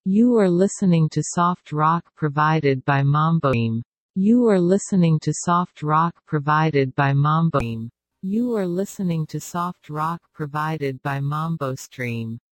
You are listening to soft rock provided by Mambosteam. You are listening to soft rock provided by Mambosteam. You are listening to soft rock provided by Mambosteam.